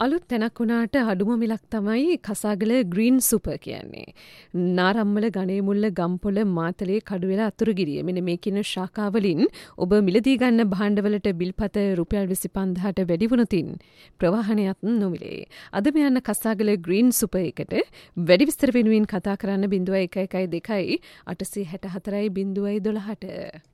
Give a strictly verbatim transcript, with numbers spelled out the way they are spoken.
අලුත් තැනක් වුණාට අඩුම මිලක් තමයි කසාගල ග්‍රීන් සුපර් කියන්නේ. නාරම්මල ගණේමුල්ල ගම්පොළ මාතලේ කඩුවෙල අතුරුගිරිය. මෙන්න මේ කියන ශාඛාවලින් ඔබ මිලදී ගන්න භාණ්ඩවලට බිල්පත රුපියල් විසි පන්දාහට වැඩි වුණොතින් ප්‍රවාහනයත් නොමිලේ. අද මේ යන කසාගල ග්‍රීන් සුපර් එකට වැඩි විස්තර වෙනුවෙන් කතා කරන්න බිංදුවයි එක එකයි දෙකයි අටසිය හැට හතරයි බිංදුවයි දොළහට.